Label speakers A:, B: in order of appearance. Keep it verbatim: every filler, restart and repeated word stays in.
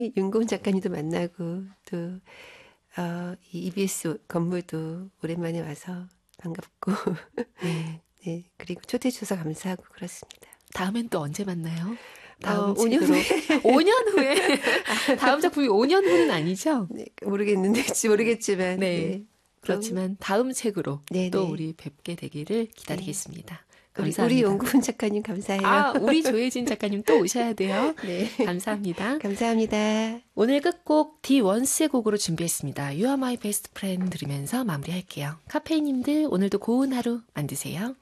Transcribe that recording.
A: 윤고은 작가님도 만나고 또 어, 이 이비에스 건물도 오랜만에 와서 반갑고
B: 네.
A: 네, 그리고 초대해 주셔서 감사하고 그렇습니다.
B: 다음엔 또 언제 만나요? 다음
A: 어, 오 년
B: 책으로.
A: 후에
B: 오 년 후에. 다음 작품이 오 년 후는 아니죠?
A: 네, 모르겠는데 모르겠지만
B: 네.
A: 네. 또,
B: 그렇지만 다음 책으로 또
A: 네네.
B: 우리 뵙게 되기를
A: 네.
B: 기다리겠습니다.
A: 우리, 우리
B: 감사합니다.
A: 연구원 작가님 감사해요.
B: 아, 우리 조혜진 작가님 또 오셔야 돼요.
A: 네.
B: 감사합니다.
A: 감사합니다.
B: 오늘 끝곡 디원스의 곡으로 준비했습니다. You are my best friend 들으면서 마무리할게요. 카페인님들 오늘도 고운 하루 만드세요.